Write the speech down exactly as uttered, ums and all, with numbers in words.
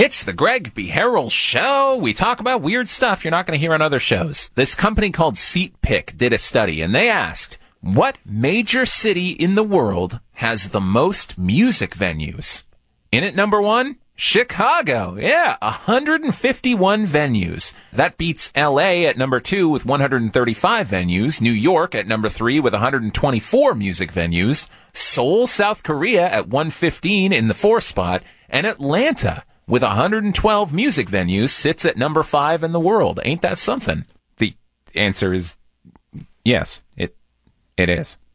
It's the Greg B. Harrell Show. We talk about weird stuff you're not going to hear on other shows. This company called SeatPick did a study, and they asked, what major city in the world has the most music venues? In at number one, Chicago. Yeah, one hundred fifty-one venues. That beats L A at number two with one hundred thirty-five venues. New York at number three with one hundred twenty-four music venues. Seoul, South Korea at one hundred fifteen in the fourth spot. And Atlanta with one hundred twelve music venues sits at number five in the world. Ain't that something? The answer is yes, it it is.